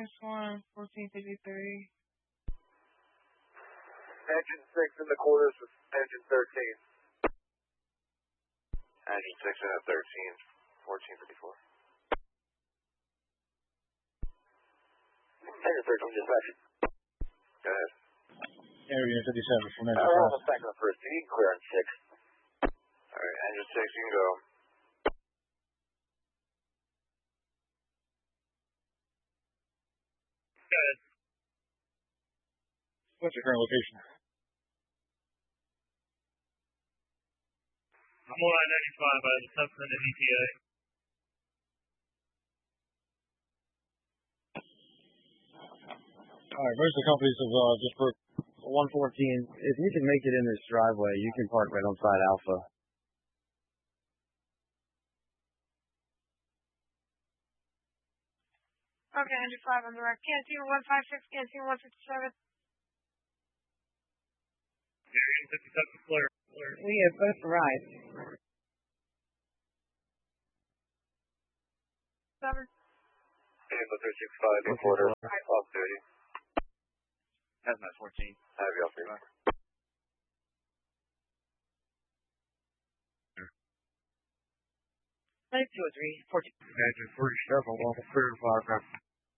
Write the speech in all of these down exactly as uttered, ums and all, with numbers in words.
minus one, fourteen fifty-three. Engine six in the quarters with engine thirteen. Engine six in at thirteen, fourteen fifty-four. Engine thirteen dispatch. Go ahead. Area fifty-seven from engine Uh, we're five. almost back on the first. You can clear on six. Alright, engine six, you can go. Go ahead. What's your current location? I'm on I ninety-five by the Substance E P A. All right, most of the companies have uh, just put one fourteen. If you can make it in this driveway, you can park right on side Alpha. Okay, engine five on direct. Canteen one five six, canteen one fifty-seven. Area fifty-seven clear. Clear. We have both arrived. Seven. Vehicle three six five, in quarter, off duty. Hazmat fourteen. Have you off duty. Five two oh three, fourteen. Engine three seven, one clear five.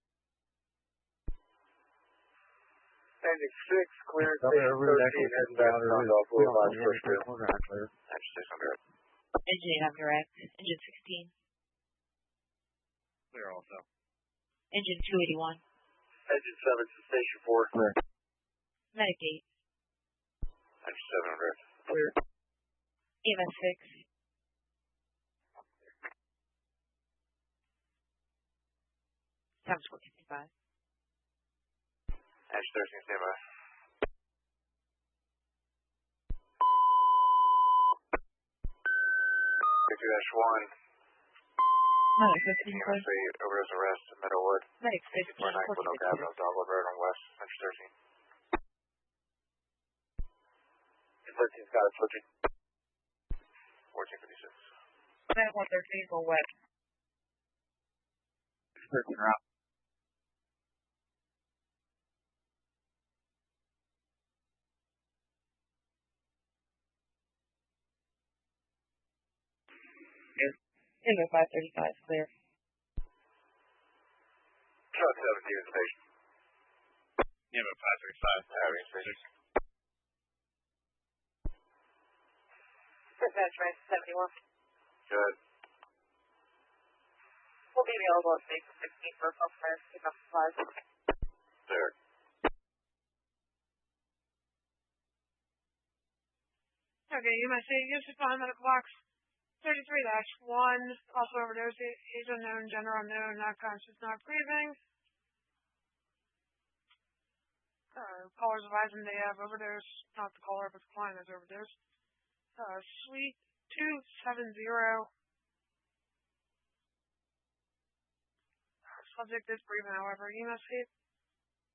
Engine six clear, Come station here, really, thirteen, actually, and back on off we Boulevard don't first have field. we're not clear. Engine six on direct. Engine eight on direct. Engine sixteen. Clear also. Engine two eighty-one. Engine seven to station four. Clear. Medic eight. Engine seven on direct. Clear. E M S six. Times four fifty-five. Engine thirteen, stand by. fifty dash one, Medic fifteen. E M S eight, overdose arrest, Meadowwood. Medic eighteen fifteen. four nine, fourteen Woodlow fifty-two. Avenue, Dogwood Road on West, Engine thirteen. thirteen's got it switching. fourteen fifty-six. Medic one thirteen going west. thirteen route. Ingo five thirty-five, clear. Truck seventeen station. Nemo five thirty-five. Having station. Dispatch range seventy-one. Good. We'll be available at station sixteen for customers to pick up supplies. There. Okay, you must say use of time medical box thirty-three dash one, also overdose, age unknown, gender unknown, not conscious, not breathing. Uh, callers advise them they have overdose, not the caller, but the client has overdose. Uh, suite two seven zero. Subject is breathing, however. E M S eight.